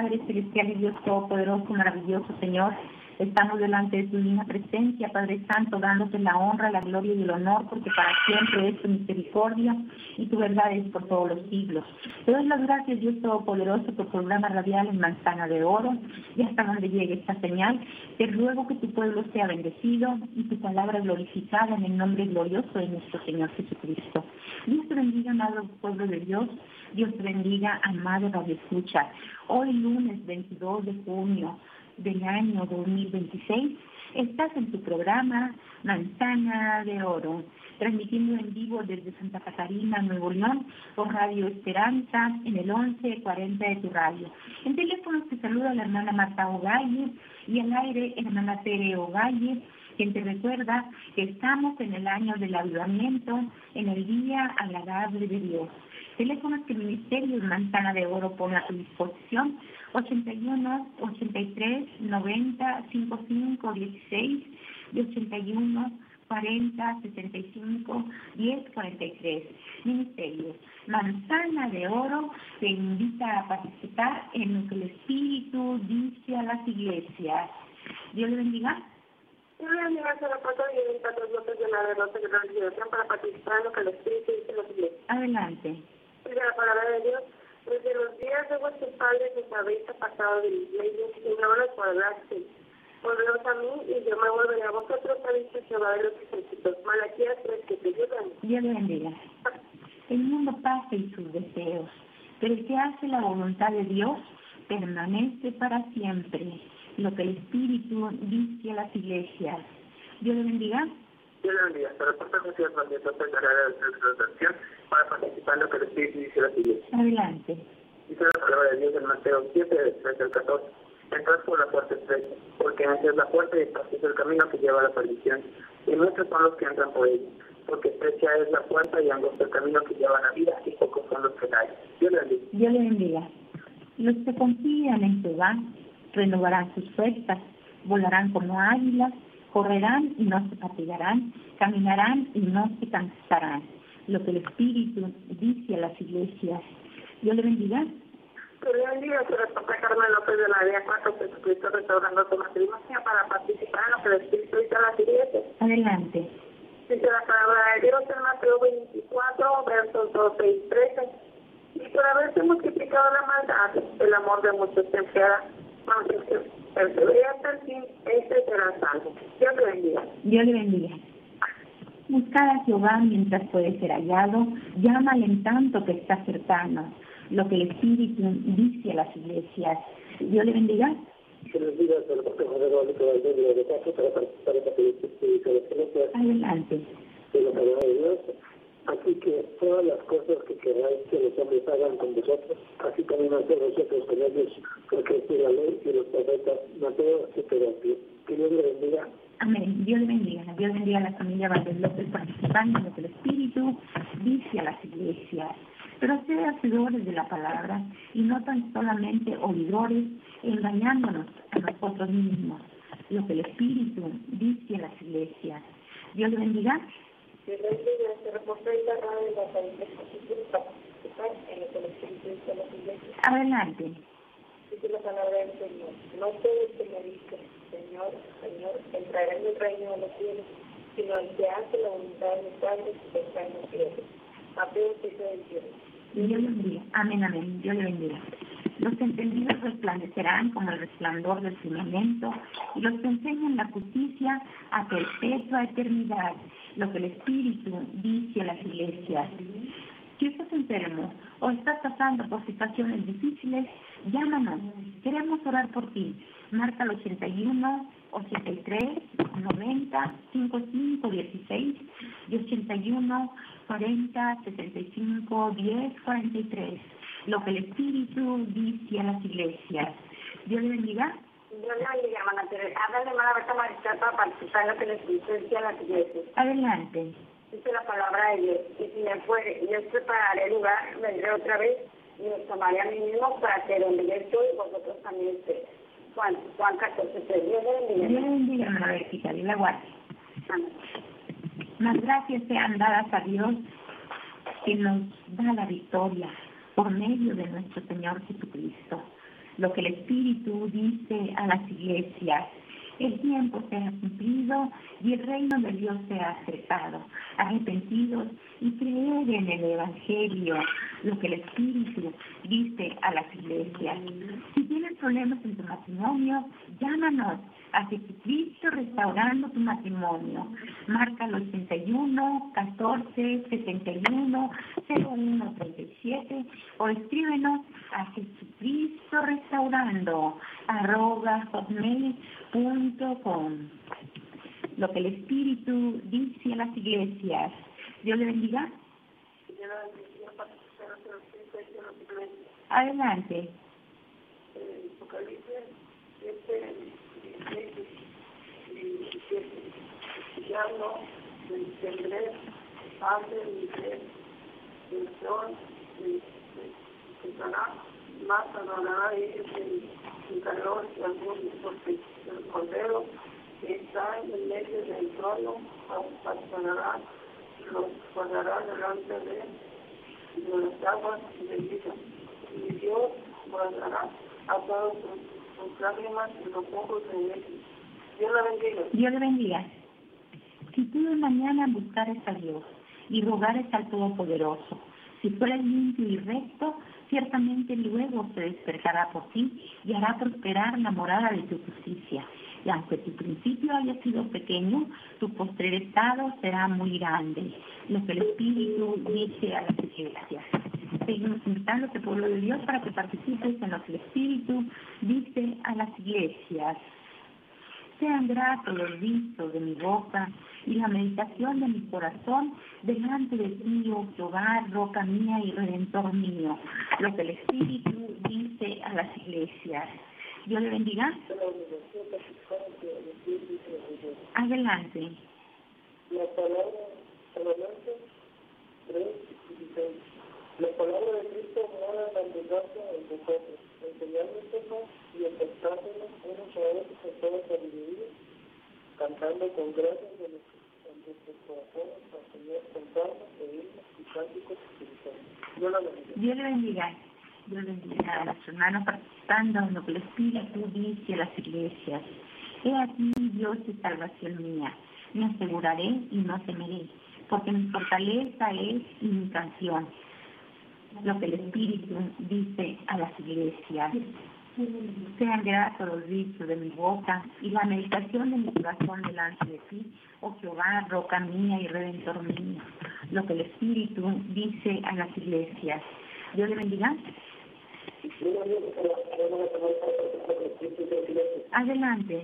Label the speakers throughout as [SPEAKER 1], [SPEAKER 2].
[SPEAKER 1] Padre Celestial y Dios Todopoderoso, maravilloso Señor, estamos delante de tu divina presencia, Padre Santo, dándote la honra, la gloria y el honor, porque para siempre es tu misericordia y tu verdad es por todos los siglos. Te doy las gracias, Dios Todopoderoso, por programa radial en Manzana de Oro, y hasta donde llegue esta señal. Te ruego que tu pueblo sea bendecido y tu palabra glorificada en el nombre glorioso de nuestro Señor Jesucristo. Dios te bendiga, amado pueblo de Dios. Dios te bendiga, amado Radio Escucha. Hoy lunes 22 de junio del año 2026, estás en tu programa Manzana de Oro, transmitiendo en vivo desde Santa Catarina, Nuevo León, por Radio Esperanza, en el 1140 de tu radio. En teléfono te saluda la hermana Marta Ogalle, y al aire la hermana Tere Ogalle, quien te recuerda que estamos en el año del avivamiento, en el día agradable de Dios. Teléfonos que el Ministerio de Manzana de Oro pone a tu disposición: 81 83 90 55 16 y 81 40 65 10 43. Ministerio Manzana de Oro te invita a participar en lo que el Espíritu dice a las iglesias. Dios le bendiga.
[SPEAKER 2] Para participar en lo que el Espíritu dice a las iglesias.
[SPEAKER 1] Adelante.
[SPEAKER 2] Dice la palabra de Dios: desde los días de vuestros padres os habéis apartado de mis leyes y no las guardasteis. Volveos a mí y yo me volveré a vosotros, ha dicho Jehová de los ejércitos. Malaquías 3:7.
[SPEAKER 1] Dios le bendiga. El mundo pasa y sus deseos, pero el que hace la voluntad de Dios permanece para siempre. Lo que el Espíritu dice a las iglesias. Dios le bendiga.
[SPEAKER 2] Dios le bendiga. Se reporta José Hernández de exaltación para participar en lo que el Espíritu dice a las iglesias.
[SPEAKER 1] Adelante.
[SPEAKER 2] Dice la palabra de Dios en Mateo 7, del 13 al 14. Entrad por la puerta estrecha, porque ancha es la puerta y espacio es el camino que lleva a la perdición, y muchos son los que entran por ella, porque estrecha es la puerta y angosto el camino que lleva a la vida, y pocos son los que caen. Dios le bendiga.
[SPEAKER 1] Dios le bendiga. Los que confían en Jehová renovarán sus fuerzas, volarán como águilas, correrán y no se fatigarán, caminarán y no se cansarán. Lo que el Espíritu dice a las iglesias. Dios le bendiga.
[SPEAKER 2] Dios le bendiga. Se reporta Carmen López de la área 4, Jesucristo restaurando tu matrimonio para participar en lo que el Espíritu dice a las iglesias.
[SPEAKER 1] Adelante.
[SPEAKER 2] Dice la palabra de Dios en Mateo 24, versos 12 y 13. Y por haberse multiplicado la maldad, el amor de muchos se enfriará. Persevera hasta el fin, este será salvo. Dios le bendiga.
[SPEAKER 1] Dios le bendiga. Buscar a Jehová mientras puede ser hallado, llámale en tanto que está cercano. Lo que el Espíritu dice a las iglesias. Dios le bendiga.
[SPEAKER 2] Que les diga que el Consejo de caso para participar en el Espíritu de las iglesias.
[SPEAKER 1] Adelante.
[SPEAKER 2] De la palabra de Dios. Así que todas las cosas que queráis que los hombres hagan con vosotros, así también haced vosotros con ellos, porque es la ley y los profetas. Mateo 7:20. Que Dios le bendiga.
[SPEAKER 1] Amén. Dios le bendiga. Dios bendiga a la familia Valdés López participando en lo que el Espíritu dice a las iglesias. Pero sean hacedores de la palabra y no tan solamente oidores, engañándonos a nosotros mismos. Lo que el Espíritu dice a las iglesias. Dios le bendiga.
[SPEAKER 2] Dios le bendiga. Se reporta en la radio de la Santa Jesucristo para participar en lo que el Espíritu dice a las iglesias.
[SPEAKER 1] Adelante.
[SPEAKER 2] Dice la palabra del Señor: no todo el que me dice Señor, Señor, entrará en el reino de los cielos, sino el que hace la voluntad de mi Padre que está en los cielos. Mateo 7:21.
[SPEAKER 1] Dios le bendiga. Amén, amén. Dios le bendiga. Los entendidos resplandecerán como el resplandor del firmamento, y los que enseñan la justicia a perpetua eternidad. Lo que el Espíritu dice a las iglesias. Si estás enfermo o estás pasando por situaciones difíciles, llámanos. Queremos orar por ti. Marca al 81 83 90 55 16 y 81 40 75 10 43. Lo que el Espíritu dice a las iglesias. Dios le bendiga.
[SPEAKER 2] Dios le bendiga, hermana Teresa. Habla de hermana Berta Mariscal para participar en lo que el Espíritu dice a las iglesias.
[SPEAKER 1] Adelante.
[SPEAKER 2] Dice la palabra de Dios: y si me fuere, yo prepararé el lugar, vendré otra vez y os tomaré a mí mismo para que donde yo estoy, vosotros también estéis. Juan 14:3. Dios le bendiga.
[SPEAKER 1] Dios le bendiga, hermana Bertita. Dios la guarde.
[SPEAKER 2] Amén.
[SPEAKER 1] Más gracias sean dadas a Dios, que nos da la victoria por medio de nuestro Señor Jesucristo. Lo que el Espíritu dice a las iglesias: el tiempo se ha cumplido y el reino de Dios se ha acercado. Arrepentidos y creed en el Evangelio. Lo que el Espíritu dice a las iglesias. Si tienes problemas en tu matrimonio, llámanos a Jesucristo Restaurando tu Matrimonio. Marca el 81 14 71 01 37 o escríbenos a Jesucristo Restaurando @hotmail.com. Lo que el Espíritu dice a las iglesias. Dios le bendiga. Adelante.
[SPEAKER 2] Apocalipsis 7, 16 y 17. Ya no tendré hambre ni sed, el sol más adorará ellos en calor y alguno, porque el Cordero que está en el medio del trono los guardará delante de las aguas de vida. Y Dios guardará a todos sus lágrimas y los ojos de ellos. Dios la bendiga.
[SPEAKER 1] Dios le bendiga. Si tú de mañana buscares a Dios y rogares al Todopoderoso, si fueras limpio y recto, ciertamente luego se despertará por ti y hará prosperar la morada de tu justicia. Y aunque tu principio haya sido pequeño, tu postrer estado será muy grande. Lo que el Espíritu dice a las iglesias. Seguimos invitándote, pueblo de Dios, para que participes en lo que el Espíritu dice a las iglesias. Sean gratos los dichos de mi boca y la meditación de mi corazón delante de ti, oh Jehová, roca mía y redentor mío. Lo que el Espíritu dice a las iglesias. Dios le bendiga. Adelante.
[SPEAKER 2] La palabra, solamente 3:16. La palabra de Cristo mora en abundancia en vosotros, enseñándonos y exhortándonos unos a otros en toda sabiduría, cantando con gracias en nuestros corazones al Señor con salmos e himnos y cánticos espirituales. Dios la bendiga.
[SPEAKER 1] Dios le bendiga. Dios bendiga a nuestro hermano participando en lo que el Espíritu dice a las iglesias. He aquí, Dios es salvación mía. Me aseguraré y no temeré, porque mi fortaleza es y mi canción. Lo que el Espíritu dice a las iglesias. Sean gratos los dichos de mi boca y la meditación de mi corazón delante de ti, oh Jehová, roca mía y redentor mío. Lo que el Espíritu dice a las iglesias. Dios le bendiga. Adelante.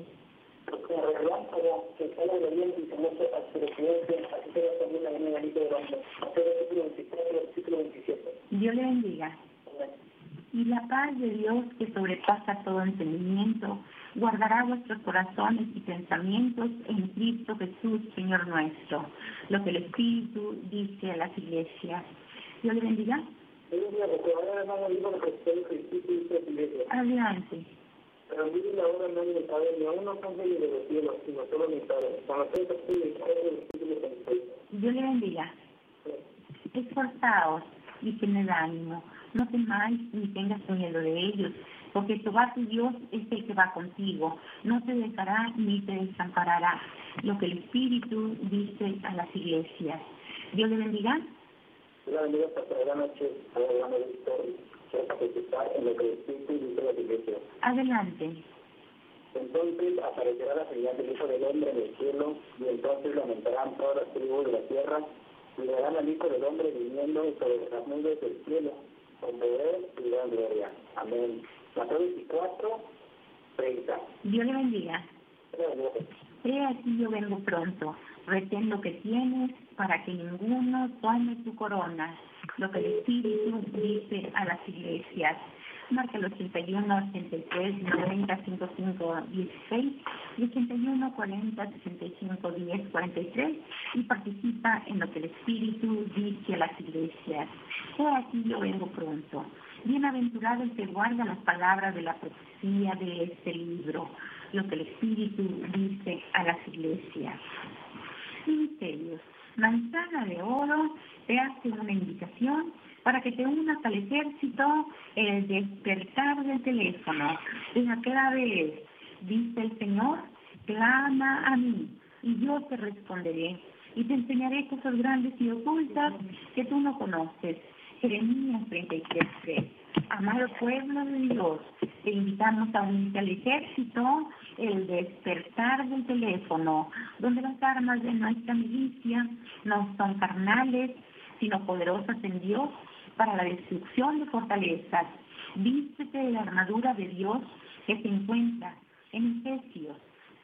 [SPEAKER 1] Dios le bendiga. Y la paz de Dios, que sobrepasa todo entendimiento, guardará vuestros corazones y pensamientos en Cristo Jesús, Señor nuestro. Lo que el Espíritu dice a las iglesias. Dios le bendiga. Adelante.
[SPEAKER 2] Pero vive la hora no me sabe ni aún no son reyes de los cielos, sino solo mi Padre. Cuando tenga el Espíritu de
[SPEAKER 1] Dios le bendiga. Esforzaos y tened ánimo. No temáis ni tengas miedo de ellos, porque Jehová tu Dios es el que va contigo. No te dejará ni te desamparará. Lo que el Espíritu dice a las iglesias. Dios le bendiga.
[SPEAKER 2] La bendiga para la noche, a la gran victoria. Quiero participar en lo que el Espíritu dice a las iglesias.
[SPEAKER 1] Adelante.
[SPEAKER 2] Entonces aparecerá la señal del Hijo del Hombre en el cielo, y entonces lamentarán todas las tribus de la tierra, y verán al Hijo del Hombre viniendo sobre las nubes del cielo, con poder y gran gloria. Amén. Mateo 24, 30.
[SPEAKER 1] Dios le bendiga. He aquí yo vengo pronto. Retén lo que tienes para que ninguno tome tu corona. Lo que el Espíritu dice a las iglesias. Marca el 81 83 90 55 16 y 81 40 65 10 43 y participa en lo que el Espíritu dice a las iglesias. He aquí yo vengo pronto. Bienaventurado el que guarda las palabras de la profecía de este libro. Lo que el Espíritu dice a las iglesias. Ministerios. Manzana de Oro te hace una invitación para que te unas al ejército, el despertar del teléfono. La clave es, dice el Señor, clama a mí y yo te responderé y te enseñaré cosas grandes y ocultas que tú no conoces. Jeremías 33:3. Amado pueblo de Dios, te invitamos a unirte al ejército, el despertar del teléfono, donde las armas de nuestra milicia no son carnales, sino poderosas en Dios para la destrucción de fortalezas. Vístete de la armadura de Dios que se encuentra en Efesios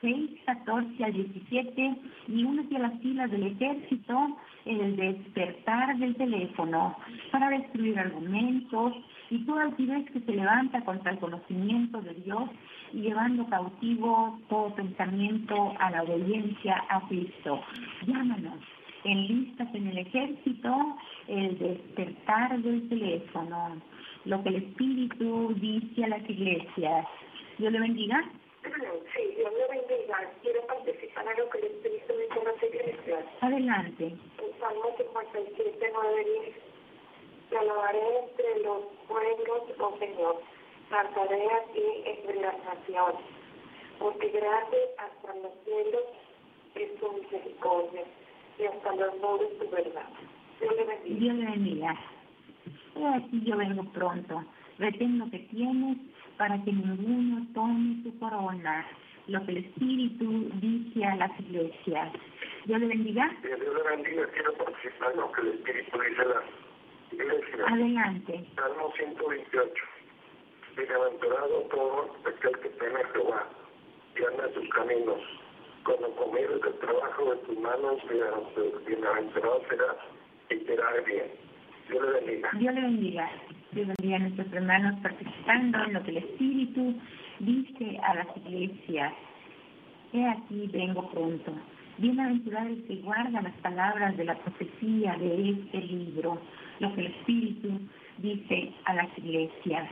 [SPEAKER 1] 6:14-17 y únete a las filas del ejército, el despertar del teléfono, para destruir argumentos y toda altivez que se levanta contra el conocimiento de Dios y llevando cautivo todo pensamiento a la obediencia a Cristo. Llámanos, enlístate en el ejército, el despertar del teléfono, lo que el Espíritu dice a las iglesias. Dios le bendiga.
[SPEAKER 3] Sí, Dios le bendiga. Quiero participar en lo que el Espíritu dice a las iglesias.
[SPEAKER 1] Adelante.
[SPEAKER 3] El Salmo 57, 9 dice: te alabaré entre los pueblos, oh Señor, cantaré a ti entre las naciones, porque grande hasta los cielos es tu misericordia y hasta los nubes tu verdad. Dios le bendiga.
[SPEAKER 1] Dios le bendiga. He aquí yo vengo pronto. Retén lo que tienes para que ninguno tome tu corona. Lo que el Espíritu dice a las iglesias. Dios le bendiga.
[SPEAKER 4] Dios le bendiga. Quiero participar en lo que el Espíritu dice a las iglesias.
[SPEAKER 1] Adelante.
[SPEAKER 4] Salmo 128. Bienaventurado todo aquel que teme a Jehová y anda en sus caminos. Cuando comieres del trabajo de tus manos, bienaventurado serás y te hará bien. Dios le bendiga.
[SPEAKER 1] Dios le bendiga. Dios bendiga a nuestros hermanos participando en lo que el Espíritu dice a las iglesias. He aquí vengo pronto. Bienaventurado el que guarda las palabras de la profecía de este libro, lo que el Espíritu dice a las iglesias.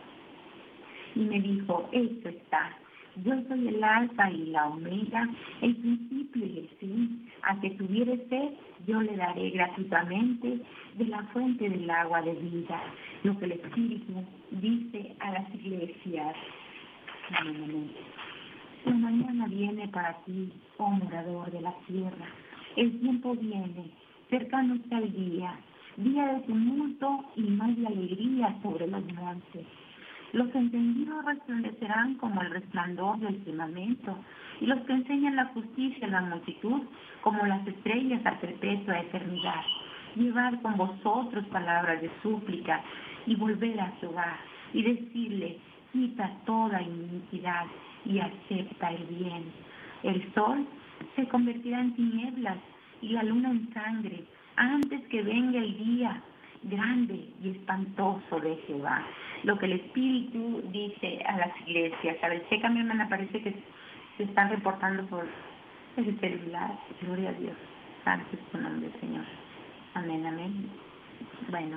[SPEAKER 1] Y me dijo, esto está. Yo soy el alfa y la omega, el principio y el fin. A que tuviere sed, yo le daré gratuitamente de la fuente del agua de vida. Lo que el Espíritu dice a las iglesias. Amén. La mañana viene para ti, oh morador de la tierra. El tiempo viene, cercano está el día de tumulto y no de alegría sobre los montes. Los entendidos resplandecerán como el resplandor del firmamento, y los que enseñan la justicia en la multitud, como las estrellas a perpetua eternidad. Llevar con vosotros palabras de súplica, y volver a Jehová, y decirle, quita toda iniquidad, y acepta el bien. El sol se convertirá en tinieblas, y la luna en sangre, antes que venga el día grande y espantoso de Jehová. Lo que el Espíritu dice a las iglesias. A ver, checa, mi hermana, parece que se están reportando por el celular. Gloria a Dios. Santo es tu nombre, Señor. Amén, amén. Bueno,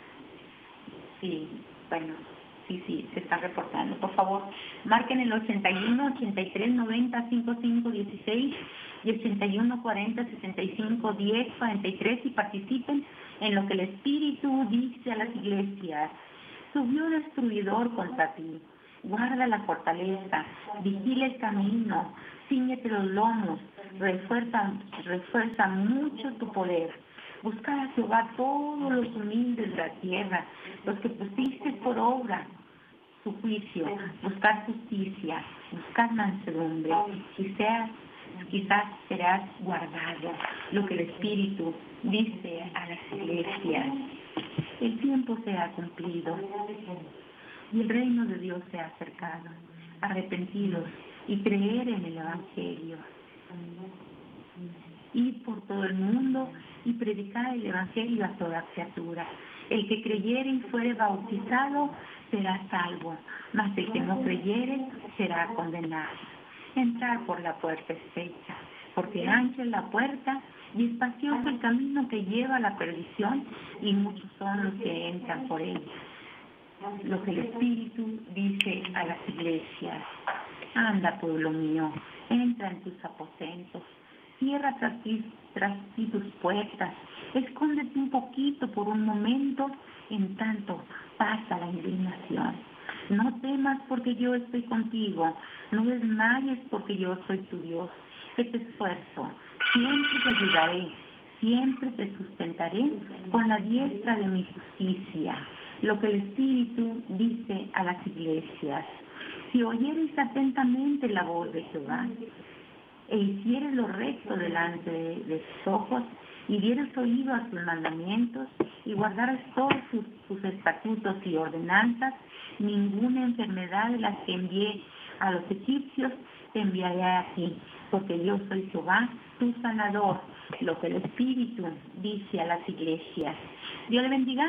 [SPEAKER 1] sí, se está reportando. Por favor, marquen el 81 83 90 55 16 y 81 40 65 10 43 y participen en lo que el Espíritu dice a las iglesias. Subió destruidor contra ti. Guarda la fortaleza, vigila el camino, cíñete los lomos, refuerza mucho tu poder. Buscar a Jehová todos los humildes de la tierra, los que pusiste por obra su juicio, buscar justicia, buscar mansedumbre, quizás serás guardado. Lo que el Espíritu dice a las iglesias. El tiempo se ha cumplido y el reino de Dios se ha acercado. Arrepentidos y creer en el Evangelio. Ir por todo el mundo y predicar el Evangelio a toda criatura. El que creyere y fuere bautizado será salvo, mas el que no creyere será condenado. Entrar por la puerta estrecha, porque ancha es la puerta y espacioso el camino que lleva a la perdición, y muchos son los que entran por ella. Lo que el Espíritu dice a las iglesias. Anda, pueblo mío, entra en tus aposentos, Cierra tras ti tus puertas. Escóndete un poquito por un momento, en tanto pasa la indignación. No temas porque yo estoy contigo. No desmayes porque yo soy tu Dios. Que te esfuerzo. Siempre te ayudaré. Siempre te sustentaré con la diestra de mi justicia. Lo que el Espíritu dice a las iglesias. Si oyeres atentamente la voz de Jehová, e hicieres lo recto delante de sus ojos, y dieres oído a sus mandamientos, y guardares todos sus estatutos y ordenanzas, ninguna enfermedad de las que envié a los egipcios te enviaré a ti, porque yo soy Jehová, tu sanador. Lo que el Espíritu dice a las iglesias. Dios le bendiga.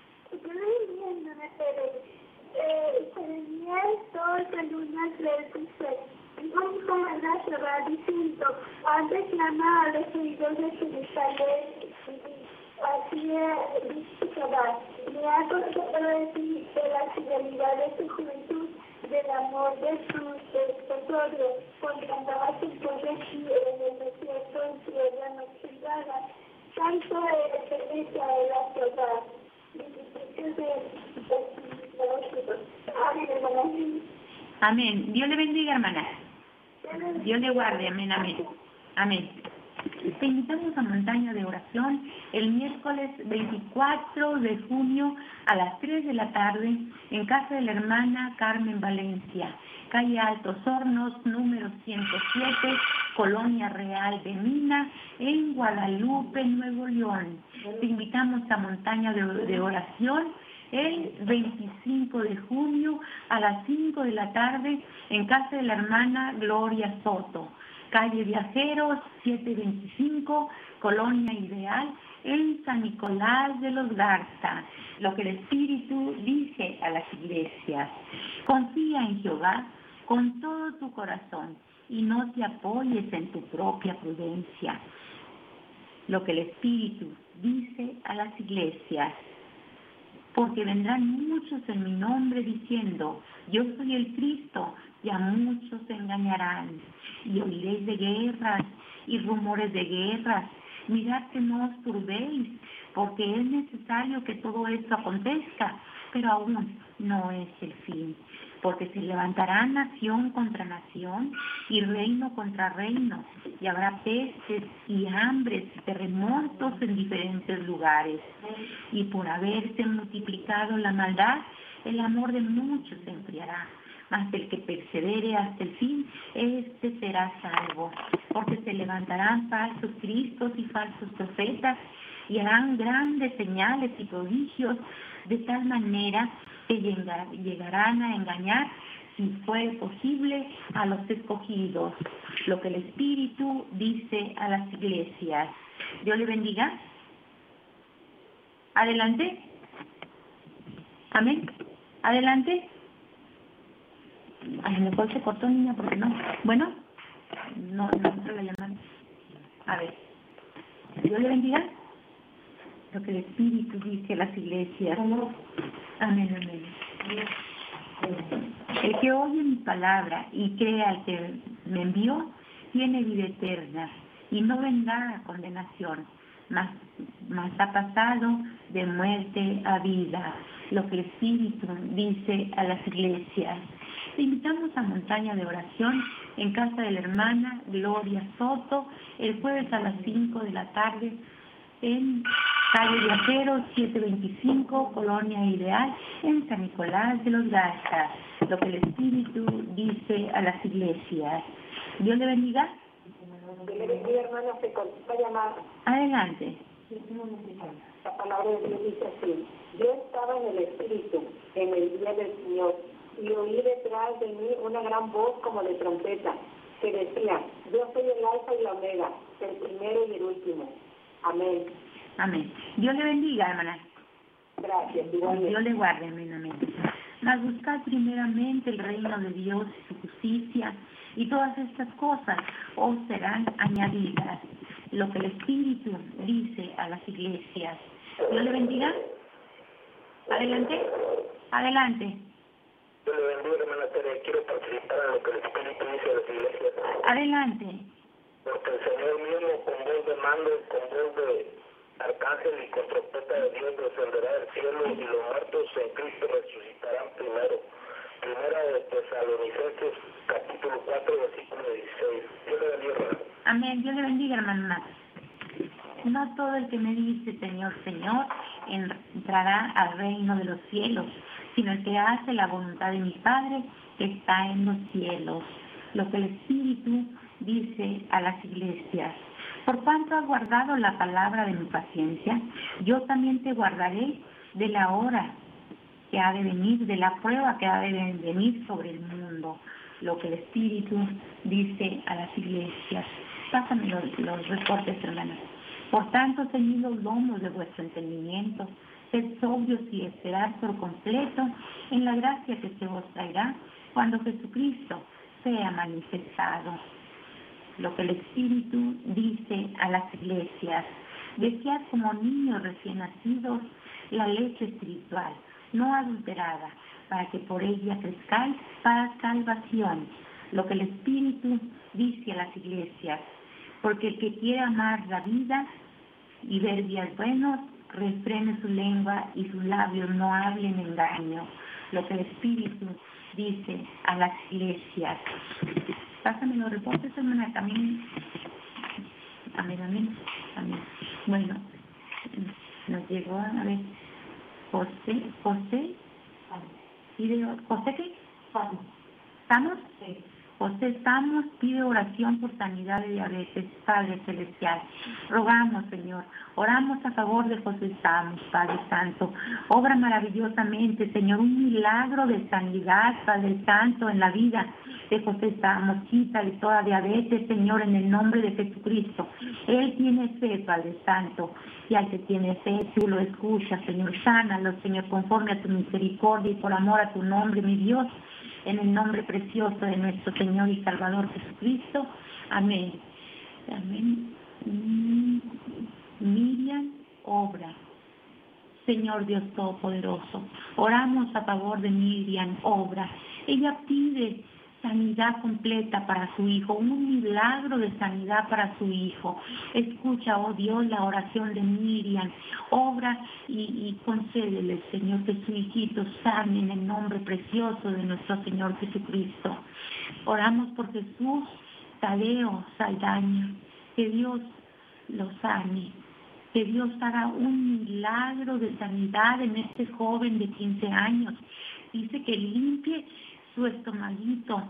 [SPEAKER 5] Diciendo, han declamado a los oídos de Jerusalén, así dice Jehová, me ha contado de ti, de la fidelidad de tu juventud, del amor de tus desposorios, cuando andabas en pos de ti en el desierto, en tierra no privada. Santo eres, bendita de la ciudad.
[SPEAKER 1] Amén. Dios le bendiga, hermana. Dios le guarde. Amén, amén. Amén. Te invitamos a Montaña de Oración el miércoles 24 de junio a las 3 de la tarde en casa de la hermana Carmen Valencia, calle Altos Hornos, número 107, Colonia Real de Mina, en Guadalupe, Nuevo León. Te invitamos a Montaña de Oración el 25 de junio a las 5 de la tarde en casa de la hermana Gloria Soto, calle Viajeros 725, Colonia Ideal, en San Nicolás de los Garza. Lo que el Espíritu dice a las iglesias. Confía en Jehová con todo tu corazón y no te apoyes en tu propia prudencia. Lo que el Espíritu dice a las iglesias. Porque vendrán muchos en mi nombre diciendo, yo soy el Cristo, y a muchos se engañarán. Y oiréis de guerras y rumores de guerras. Mirad que no os turbéis, porque es necesario que todo esto acontezca, pero aún no es el fin. Porque se levantará nación contra nación y reino contra reino, y habrá pestes y hambres y terremotos en diferentes lugares. Y por haberse multiplicado la maldad, el amor de muchos se enfriará. Mas el que persevere hasta el fin, éste será salvo. Porque se levantarán falsos cristos y falsos profetas, y harán grandes señales y prodigios, de tal manera que llegarán a engañar, si fuere posible, a los escogidos. Lo que el Espíritu dice a las iglesias. Dios le bendiga. Adelante. Amén. Adelante. A lo mejor se cortó, niña, porque no. Bueno, no entró la llamada. A ver. Dios le bendiga. Lo que el Espíritu dice a las iglesias. Amén, amén. El que oye mi palabra y cree al que me envió, tiene vida eterna y no vendrá a condenación, mas ha pasado de muerte a vida. Lo que el Espíritu dice a las iglesias. Te invitamos a Montaña de Oración en casa de la hermana Gloria Soto el jueves a las 5 de la tarde en calle Viajeros 725, Colonia Ideal, en San Nicolás de los Garza. Lo que el Espíritu dice a las iglesias. Dios le bendiga.
[SPEAKER 3] Dios le bendiga, hermana, se cortó la llamada.
[SPEAKER 1] Adelante.
[SPEAKER 3] La palabra de Dios dice así: yo estaba en el Espíritu en el día del Señor, y oí detrás de mí una gran voz como de trompeta, que decía, yo soy el Alfa y la Omega, el primero y el último. Amén.
[SPEAKER 1] Amén. Dios le bendiga, hermana.
[SPEAKER 3] Gracias, igualmente.
[SPEAKER 1] Dios le guarde, amén, amén. Mas buscad primeramente el reino de Dios y su justicia, y todas estas cosas os serán añadidas. Lo que el Espíritu dice a las iglesias. Dios le bendiga. Adelante. Adelante.
[SPEAKER 4] Dios le bendiga, hermana Tere. Quiero participar en lo que el Espíritu dice a las iglesias.
[SPEAKER 1] Adelante.
[SPEAKER 4] porque el Señor mismo con voz de mando, con voz de arcángel y con trompeta de Dios descenderá del cielo y los muertos en Cristo resucitarán primero. Primera de Tesalonicenses, capítulo 4, versículo 16. Dios le bendiga, hermano.
[SPEAKER 1] Amén. Dios le bendiga, hermano Max. No todo el que me dice Señor, Señor, entrará al reino de los cielos, sino el que hace la voluntad de mi Padre que está en los cielos. Lo que el Espíritu dice a las iglesias. Por cuanto has guardado la palabra de mi paciencia, yo también te guardaré de la hora que ha de venir, de la prueba que ha de venir sobre el mundo. Lo que el Espíritu dice a las iglesias. Pásame los reportes, hermanas. Por tanto, ceñid los lomos de vuestro entendimiento, sed sobrios y esperad por completo en la gracia que se os traerá cuando Jesucristo sea manifestado. Lo que el Espíritu dice a las iglesias. Desead como niños recién nacidos la leche espiritual, no adulterada, para que por ella crezcáis para salvación. Lo que el Espíritu dice a las iglesias. Porque el que quiere amar la vida y ver días buenos, refrene su lengua y sus labios no hablen engaño. Lo que el Espíritu dice a las iglesias. Pásame los reportes, hermana, también. Amén. Bueno, nos llegó a ver José, pide, ¿José qué? ¿Estamos? Sí. José Estamos pide oración por sanidad de diabetes, Padre Celestial. Rogamos, Señor, oramos a favor de José Estamos, Padre Santo. Obra maravillosamente, Señor, un milagro de sanidad, Padre Santo, en la vida de José Estamos. Quítale toda diabetes, Señor, en el nombre de Jesucristo. Él tiene fe, Padre Santo, y al que tiene fe, tú lo escuchas, Señor. Sánalo, Señor, conforme a tu misericordia y por amor a tu nombre, mi Dios. En el nombre precioso de nuestro Señor y Salvador Jesucristo. Amén. Amén. Miriam obra. Señor Dios Todopoderoso, oramos a favor de Miriam obra. Ella pide sanidad completa para su hijo, un milagro de sanidad para su hijo. Escucha, oh Dios, la oración de Miriam. Obra y concédele, Señor, que su hijito sane en el nombre precioso de nuestro Señor Jesucristo. Oramos por Jesús Tadeo Saldaña, que Dios lo sane, que Dios haga un milagro de sanidad en este joven de 15 años. Dice que limpie su estomaguito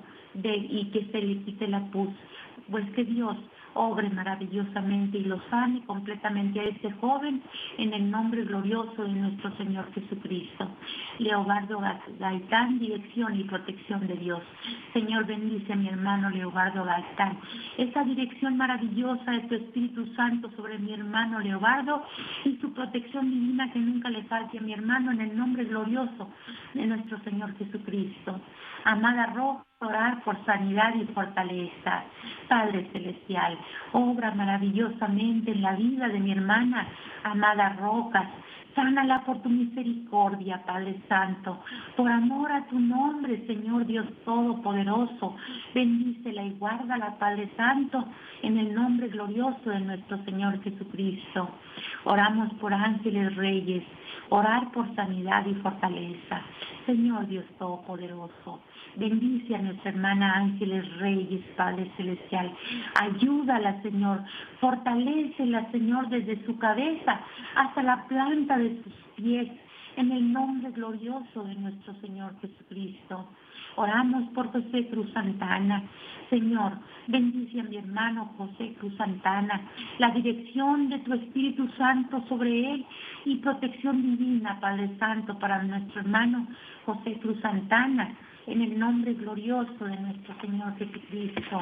[SPEAKER 1] y que se le quite la pus. Pues que Dios obre maravillosamente y lo sane completamente a este joven en el nombre glorioso de nuestro Señor Jesucristo. Leobardo Gaitán, dirección y protección de Dios. Señor, bendice a mi hermano Leobardo Gaitán. Esa dirección maravillosa de tu Espíritu Santo sobre mi hermano Leobardo y su protección divina que nunca le falte a mi hermano en el nombre glorioso de nuestro Señor Jesucristo. Amada Roja, orar por sanidad y fortaleza. Padre Celestial, obra maravillosamente en la vida de mi hermana, amada Rocas. Sánala por tu misericordia, Padre Santo, por amor a tu nombre, Señor Dios Todopoderoso. Bendícela y guárdala, Padre Santo, en el nombre glorioso de nuestro Señor Jesucristo. Oramos por Ángeles Reyes, orar por sanidad y fortaleza. Señor Dios Todopoderoso, bendice a nuestra hermana Ángeles Reyes, Padre Celestial. Ayúdala, Señor. Fortalécela, Señor, desde su cabeza hasta la planta de sus pies, en el nombre glorioso de nuestro Señor Jesucristo. Oramos por José Cruz Santana. Señor, bendice a mi hermano José Cruz Santana, la dirección de tu Espíritu Santo sobre él y protección divina, Padre Santo, para nuestro hermano José Cruz Santana, en el nombre glorioso de nuestro Señor Jesucristo.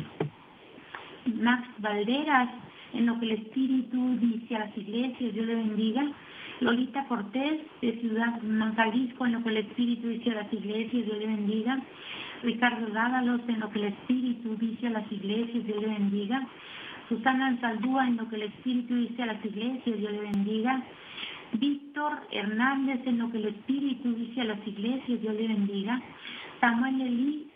[SPEAKER 1] Max Valderas, en lo que el Espíritu dice a las iglesias, Dios le bendiga. Lolita Cortés, de Ciudad Jalisco, en lo que el Espíritu dice a las iglesias, Dios le bendiga. Ricardo Dávalos, en lo que el Espíritu dice a las iglesias, Dios le bendiga. Susana Ansaldúa, en lo que el Espíritu dice a las iglesias, Dios le bendiga. Víctor Hernández, en lo que el Espíritu dice a las iglesias, Dios le bendiga. Samuel Elí,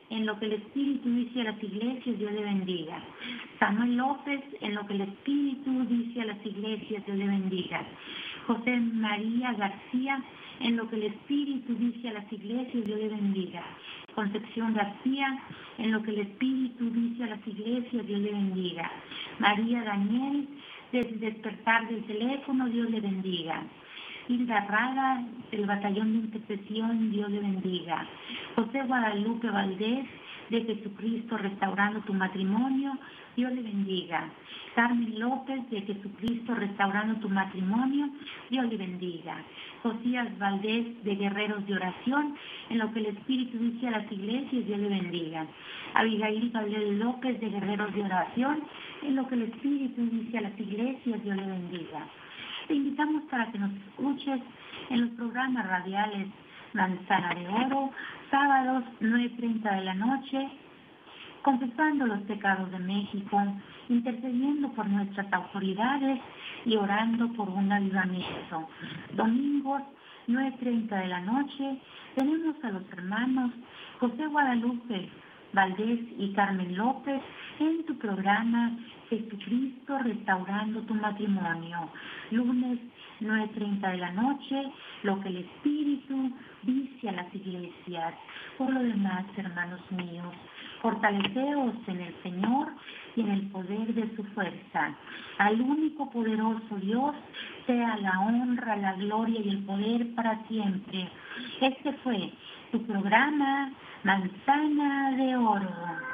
[SPEAKER 1] en lo que el Espíritu dice a las iglesias, Dios le bendiga. Samuel López, en lo que el Espíritu dice a las iglesias, Dios le bendiga. José María García, en lo que el Espíritu dice a las iglesias, Dios le bendiga. Concepción García, en lo que el Espíritu dice a las iglesias, Dios le bendiga. María Daniel, desde despertar del teléfono, Dios le bendiga. Hilda Rada, del Batallón de Intercesión, Dios le bendiga. José Guadalupe Valdés, de Jesucristo Restaurando tu Matrimonio, Dios le bendiga. Carmen López, de Jesucristo Restaurando tu Matrimonio, Dios le bendiga. Josías Valdés, de Guerreros de Oración, en lo que el Espíritu dice a las iglesias, Dios le bendiga. Abigail Valdés López, de Guerreros de Oración, en lo que el Espíritu dice a las iglesias, Dios le bendiga. Te invitamos para que nos escuches en los programas radiales Manzana de Oro, sábados 9:30 de la noche, confesando los pecados de México, intercediendo por nuestras autoridades y orando por un avivamiento. Domingos 9:30 de la noche, tenemos a los hermanos José Guadalupe Valdés y Carmen López en tu programa Jesucristo Restaurando tu Matrimonio. Lunes 9:30 de la noche, lo que el Espíritu dice a las iglesias. Por lo demás, hermanos míos, fortaleceos en el Señor y en el poder de su fuerza. Al único poderoso Dios sea la honra, la gloria y el poder para siempre. Este fue tu programa Manzana de Oro.